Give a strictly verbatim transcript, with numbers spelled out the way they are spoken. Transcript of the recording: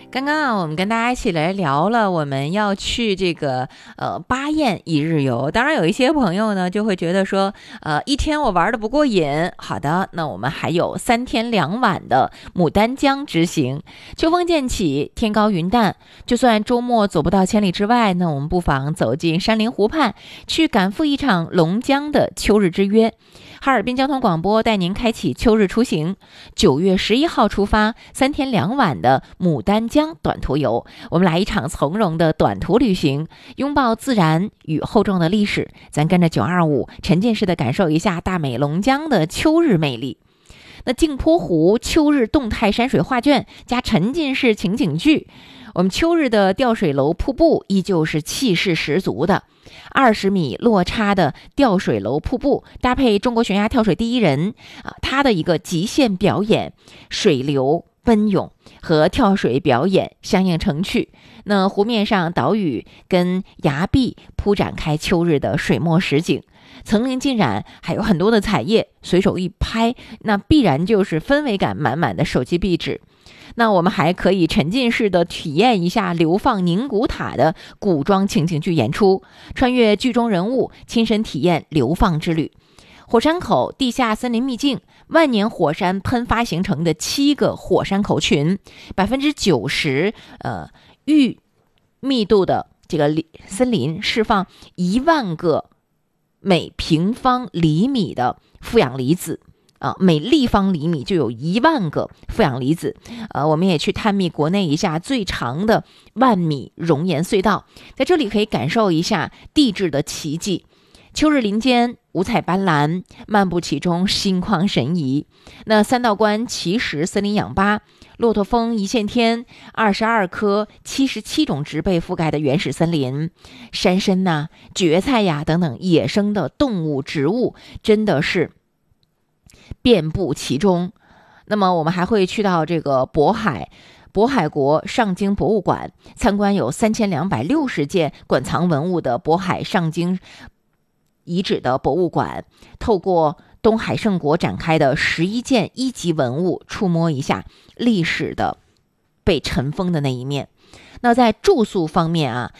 刚刚啊，我们跟大家一起来聊了，我们要去这个呃巴彦一日游。当然，有一些朋友呢就会觉得说，呃，一天我玩的不过瘾。好的，那我们还有三天两晚的牡丹江之行。秋风渐起，天高云淡，就算周末走不到千里之外，那我们不妨走进山林湖畔，去赶赴一场龙江的秋日之约。哈尔滨交通广播带您开启秋日出行，九月十一号出发，三天两晚的牡丹江短途游。我们来一场从容的短途旅行，拥抱自然与厚重的历史。咱跟着九二五沉浸式的感受一下大美龙江的秋日魅力。那镜泊湖秋日动态山水画卷加沉浸式情景剧，我们秋日的吊水楼瀑布依旧是气势十足的。二十米落差的吊水楼瀑布，搭配中国悬崖跳水第一人啊，他的一个极限表演，水流奔涌和跳水表演相映成趣。那湖面上岛屿跟崖壁铺展开秋日的水墨实景，层林尽染，还有很多的彩页，随手一拍，那必然就是氛围感满满的手机壁纸。那我们还可以沉浸式的体验一下流放宁古塔的古装情景剧演出，穿越剧中人物，亲身体验流放之旅。火山口地下森林秘境，万年火山喷发形成的七个火山口群，百分之九十呃玉密度的这个森林释放一万个每平方厘米的负氧离子。啊，每立方厘米就有一万个负氧离子。呃，我们也去探秘国内一下最长的万米熔岩隧道，在这里可以感受一下地质的奇迹。秋日林间五彩斑斓，漫步其中心旷神怡。那三道关奇石森林氧吧，骆驼峰一线天，二十二棵七十七种植被覆盖的原始森林，山参呐、蕨菜呀等等野生的动物植物，真的是遍布其中。那么我们还会去到这个渤海渤海国上京博物馆，参观有三千两百六十件馆藏文物的渤海上京遗址的博物馆，透过东海圣国展开的十一件一级文物，触摸一下历史的被尘封的那一面。那在住宿方面啊，